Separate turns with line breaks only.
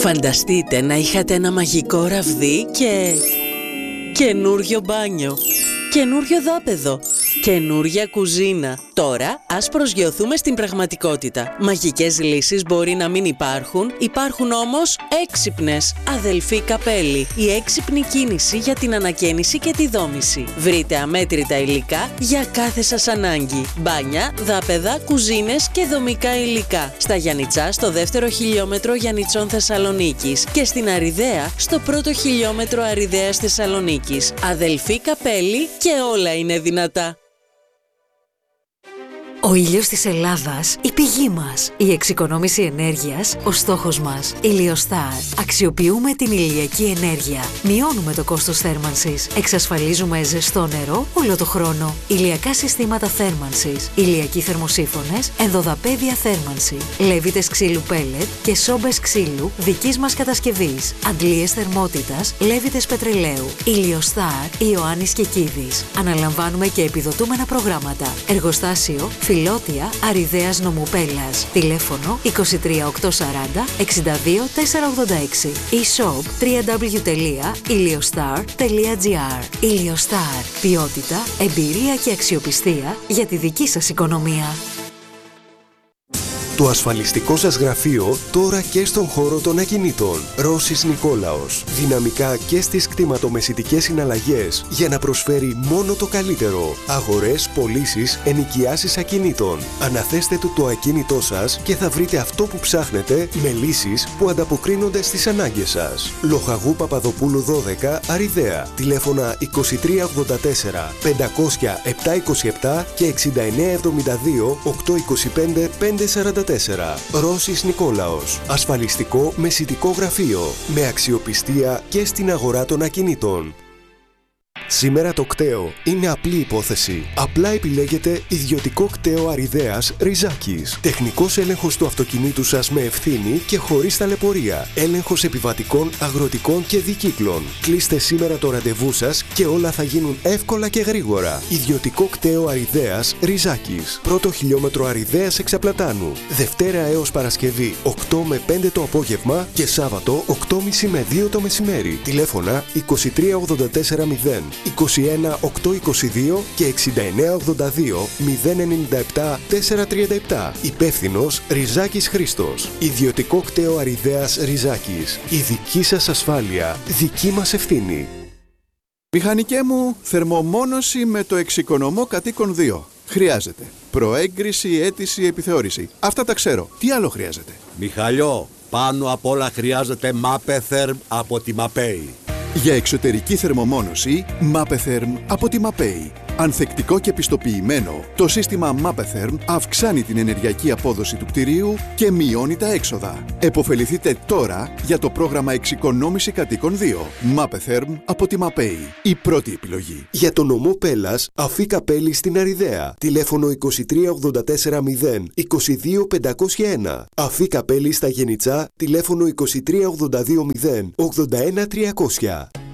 Φανταστείτε να είχατε ένα μαγικό ραβδί και... καινούριο μπάνιο, καινούριο δάπεδο, καινούρια κουζίνα. Τώρα ας προσγειωθούμε στην πραγματικότητα. Μαγικές λύσεις μπορεί να μην υπάρχουν, υπάρχουν όμως έξυπνες. Αδελφή Καπέλη, η έξυπνη κίνηση για την ανακαίνιση και τη δόμηση. Βρείτε αμέτρητα υλικά για κάθε σας ανάγκη. Μπάνια, δάπεδα, κουζίνες και δομικά υλικά. Στα Γιαννιτσά, στο δεύτερο χιλιόμετρο Γιαννιτσών Θεσσαλονίκης και στην Αριδαία, στο πρώτο χιλιόμετρο Αριδαίας Θεσσαλονίκης. Αδελφή Καπέλη και όλα είναι δυνατά.
Ο ήλιος της Ελλάδας, η πηγή μας. Η εξοικονόμηση ενέργειας, ο στόχος μας. Ηλιοστάρ. Αξιοποιούμε την ηλιακή ενέργεια. Μειώνουμε το κόστος θέρμανσης. Εξασφαλίζουμε ζεστό νερό όλο το χρόνο. Ηλιακά συστήματα θέρμανσης. Ηλιακοί θερμοσύφωνες, ενδοδαπέδια θέρμανση. Λέβητες ξύλου πέλετ και σόμπες ξύλου δικής μας κατασκευής. Αντλίες θερμότητας, λέβητες πετρελαίου. Ηλιοστάρ, Ιωάννης Κεκίδης. Αναλαμβάνουμε και επιδοτούμενα προγράμματα. Εργοστάσιο Φιλότια, Αριδαίας Νομουπέλλας. Τηλέφωνο 23840 62 486. E-shop www.iliostar.gr. Iliostar. Ποιότητα, εμπειρία και αξιοπιστία για τη δική σας οικονομία.
Το ασφαλιστικό σας γραφείο τώρα και στον χώρο των ακινήτων. Ρώσης Νικόλαος. Δυναμικά και στις κτηματομεσητικές συναλλαγές για να προσφέρει μόνο το καλύτερο. Αγορές, πωλήσεις, ενοικιάσεις ακινήτων. Αναθέστε του το ακίνητό σας και θα βρείτε αυτό που ψάχνετε με λύσεις που ανταποκρίνονται στις ανάγκες σας. Λοχαγού Παπαδοπούλου 12, Αριδαία. Τηλέφωνα 2384 500 727 και 6972 825 544. Ρώσης Νικόλαος. Ασφαλιστικό μεσητικό γραφείο. Με αξιοπιστία και στην αγορά των ακινήτων. Σήμερα το κταίο είναι απλή υπόθεση. Απλά επιλέγετε ιδιωτικό κταίο Αριδαίας Ριζάκης. Τεχνικός έλεγχος του αυτοκινήτου σας με ευθύνη και χωρίς ταλαιπωρία. Έλεγχος επιβατικών, αγροτικών και δικύκλων. Κλείστε σήμερα το ραντεβού σας και όλα θα γίνουν εύκολα και γρήγορα. Ιδιωτικό κταίο Αριδαίας Ριζάκης. Πρώτο χιλιόμετρο Αριδαίας Εξαπλατάνου. Δευτέρα έως Παρασκευή 8 με 5 το απόγευμα και Σάββατο 8.30 με 2 το μεσημέρι. Τηλέφωνα 23840 21 822 και 6982 097 437. Υπεύθυνος Ριζάκης Χρήστος. Ιδιωτικό κταίο Αριδαίας Ριζάκης. Η δική σας ασφάλεια, δική μας ευθύνη.
Μηχανικέ μου, θερμομόνωση με το εξοικονομώ κατοίκον 2. Χρειάζεται προέγκριση, αίτηση, επιθεώρηση. Αυτά τα ξέρω. Τι άλλο χρειάζεται?
Μιχαλιό, πάνω απ' όλα χρειάζεται Mapetherm από τη Mapei.
Για εξωτερική θερμομόνωση, Mapetherm από τη Mapei. Ανθεκτικό και πιστοποιημένο, το σύστημα Mapetherm αυξάνει την ενεργειακή απόδοση του κτηρίου και μειώνει τα έξοδα. Εποφεληθείτε τώρα για το πρόγραμμα εξοικονόμηση κατοίκων 2. Mapetherm από τη Mapei. Η πρώτη επιλογή.
Για το νομό Πέλλας, Αφή Καπέλη στην Αριδαία. Τηλέφωνο 23840 22 501. Αφή Καπέλη στα Γενιτσά. Τηλέφωνο 23820 81 300.